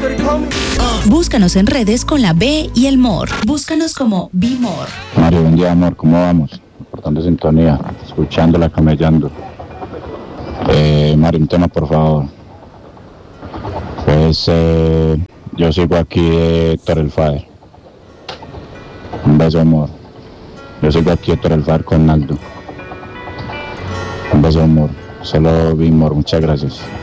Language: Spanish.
Búscanos en redes con la B y el More. Búscanos como B-More. Mario, buen día, amor. ¿Cómo vamos? Portando sintonía, escuchándola, camellando. Mario, un tema, por favor. Pues yo sigo aquí Héctor el Fader. Un beso, amor. Yo sigo aquí Héctor el Fader con Naldo. Un beso, amor. Solo B-More. Muchas gracias.